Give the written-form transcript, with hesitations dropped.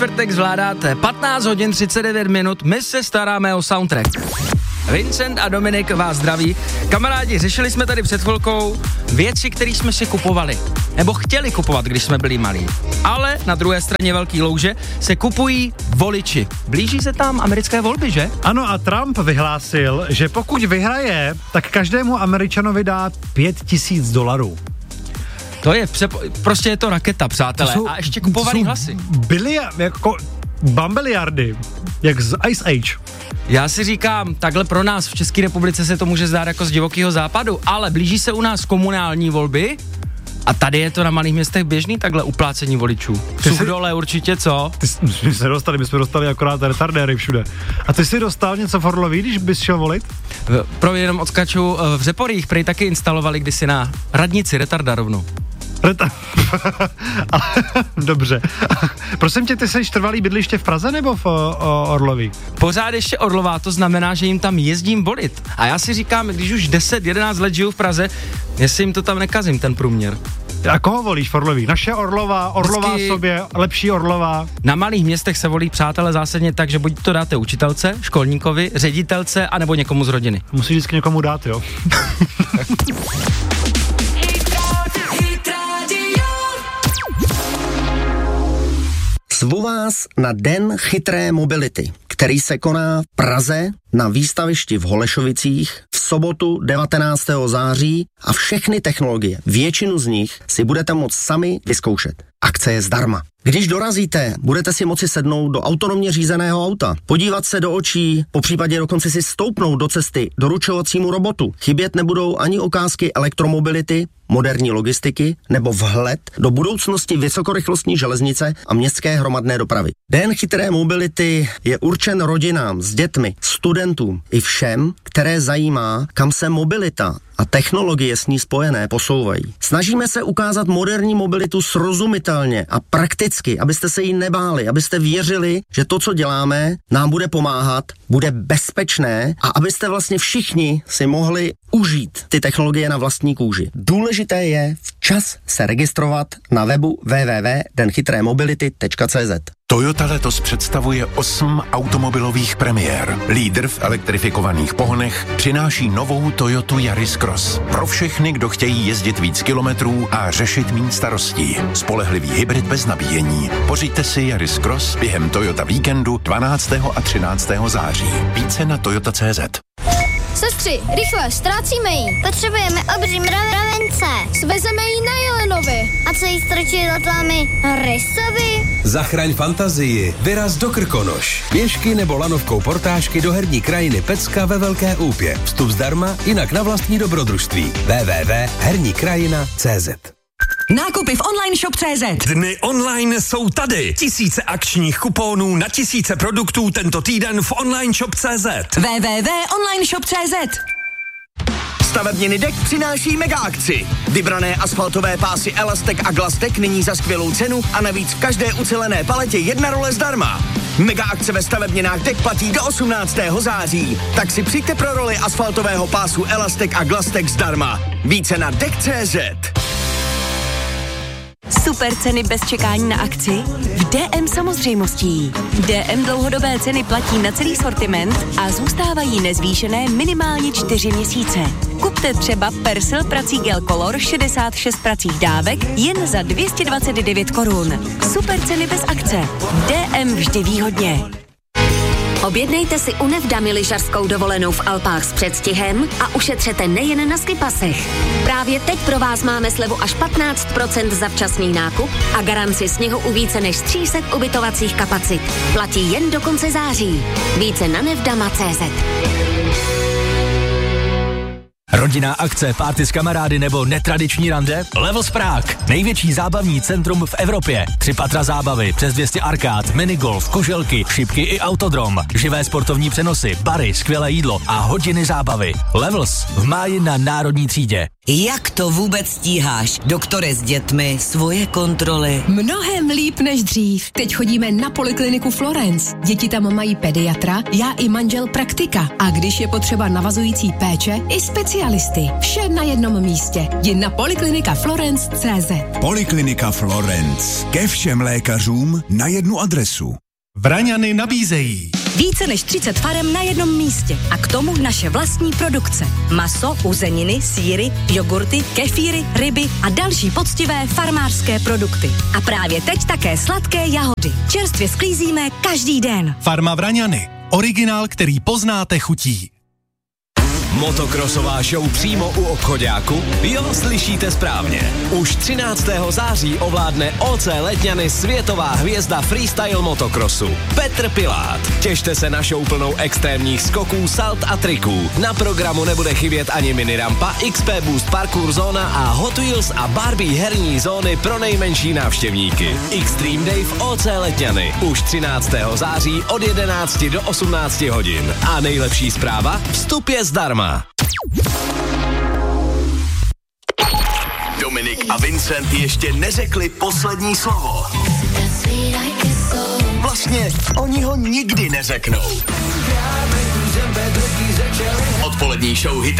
Čtvrtek zvládáte 15 hodin 39 minut, my se staráme o soundtrack. Vincent a Dominik vás zdraví. Kamarádi, řešili jsme tady před chvilkou věci, které jsme si kupovali. Nebo chtěli kupovat, když jsme byli malí. Ale na druhé straně velký louže se kupují voliči. Blíží se tam americké volby, že? Ano, a Trump vyhlásil, že pokud vyhraje, tak každému Američanovi dá $5,000. To je, prostě je to raketa, přátelé. A ještě kupovaný hlasy. Bambeliardy, jak z Ice Age. Já si říkám, takhle pro nás v České republice se to může zdát jako z divokého západu, ale blíží se u nás komunální volby a tady je to na malých městech běžný takhle uplácení voličů. Suchdole určitě, co? My jsme dostali akorát retardéry všude. A ty jsi dostal něco v Orloví, když bys šel volit? Jenom odskaču, v Řeporích prej taky instalovali kdysi na radnici retardarovnu. Dobře. Prosím tě, ty jsi trvalý bydliště v Praze nebo v Orloví? Pořád ještě Orlová, to znamená, že jim tam jezdím volit. A já si říkám, když už 10-11 let žiju v Praze, jestli jim to tam nekazím, ten průměr. A koho volíš v Orloví? Naše Orlová vždycky sobě, lepší Orlová. Na malých městech se volí, přátelé, zásadně tak, že buď to dáte učitelce, školníkovi, ředitelce, anebo někomu z rodiny. Musíš vždycky někomu dát, jo? Zvu vás na Den chytré mobility, který se koná v Praze na výstavišti v Holešovicích v sobotu 19. září a všechny technologie, většinu z nich si budete moct sami vyzkoušet. Akce je zdarma. Když dorazíte, budete si moci sednout do autonomně řízeného auta, podívat se do očí, popřípadě dokonce si stoupnout do cesty doručovacímu robotu. Chybět nebudou ani ukázky elektromobility, moderní logistiky nebo vhled do budoucnosti vysokorychlostní železnice a městské hromadné dopravy. Den chytré mobility je určen rodinám s dětmi, studentům i všem, které zajímá, kam se mobilita a technologie s ní spojené posouvají. Snažíme se ukázat moderní mobilitu srozumitelně a prakticky, abyste se jí nebáli, abyste věřili, že to, co děláme, nám bude pomáhat, bude bezpečné a abyste vlastně všichni si mohli užít ty technologie na vlastní kůži. Důležité je včas se registrovat na webu www.denchytrémobility.cz. Toyota letos představuje 8 automobilových premiér. Lídr v elektrifikovaných pohonech přináší novou Toyotu Yaris Cross. Pro všechny, kdo chtějí jezdit víc kilometrů a řešit méně starostí. Spolehlivý hybrid bez nabíjení. Pořiďte si Yaris Cross během Toyota víkendu 12. a 13. září. Více na toyota.cz. Sestři, rychle, ztrácíme ji. Potřebujeme obří mravence. Svezeme ji na Jelenovi. A co jí strčí do tlámy? Rysovi? Zachraň fantazii, vyraz do Krkonoš. Pěšky nebo lanovkou portážky do herní krajiny Pecka ve Velké Úpě. Vstup zdarma, jinak na vlastní dobrodružství. www.hernikrajina.cz. Nákupy v online shop.cz. Dny online jsou tady. Tisíce akčních kuponů na tisíce produktů tento týden v online shop.cz. www.onlineshop.cz. Stavebniny Dek přináší mega akci. Vybrané asfaltové pásy Elastek a Glastek nyní za skvělou cenu a navíc v každé ucelené paletě 1 role zdarma. Mega akce ve stavebninách Dek platí do 18. září. Tak si přijďte pro roli asfaltového pásu Elastek a Glastek zdarma. Více na Dek.cz. Super ceny bez čekání na akci? V DM samozřejmostí. DM dlouhodobé ceny platí na celý sortiment a zůstávají nezvýšené minimálně 4 měsíce. Kupte třeba Persil prací gel Color 66 pracích dávek jen za 229 korun. Super ceny bez akce. DM vždy výhodně. Objednejte si u Nevdamy lyžařskou dovolenou v Alpách s předstihem a ušetřete nejen na skipasech. Právě teď pro vás máme slevu až 15% za včasný nákup a garanci sněhu u více než 300 ubytovacích kapacit. Platí jen do konce září. Více na nevdama.cz. Rodinná akce, party s kamarády nebo netradiční rande? Levels Prague. Největší zábavní centrum v Evropě. 3 patra zábavy, přes 200 arkád, minigolf, kuželky, šipky i autodrom. Živé sportovní přenosy, bary, skvělé jídlo a hodiny zábavy. Levels v máji na Národní třídě. Jak to vůbec stíháš, doktore s dětmi, svoje kontroly? Mnohem líp než dřív. Teď chodíme na Polikliniku Florence. Děti tam mají pediatra, já i manžel praktika. A když je potřeba navazující péče, i specialisty. Vše na jednom místě. Jdi na poliklinikaflorence.cz. Poliklinika Florence. Ke všem lékařům na jednu adresu. Vraňany nabízejí více než 30 farem na jednom místě a k tomu naše vlastní produkce. Maso, uzeniny, sýry, jogurty, kefíry, ryby a další poctivé farmářské produkty. A právě teď také sladké jahody. Čerstvě sklízíme každý den. Farma Vraňany. Originál, který poznáte chutí. Motokrosová show přímo u obchoďáku? Jo, slyšíte správně. Už 13. září ovládne OC Letňany světová hvězda freestyle motokrosu Petr Pilát. Těšte se na show plnou extrémních skoků, salt a triků. Na programu nebude chybět ani minirampa, XP Boost parkour zóna a Hot Wheels a Barbie herní zóny pro nejmenší návštěvníky. Extreme Day v OC Letňany. Už 13. září od 11 do 18 hodin. A nejlepší zpráva? Vstup je zdarma. Dominik a Vincent ještě neřekli poslední slovo. Vlastně oni ho nikdy neřeknou. Odpolední show Hit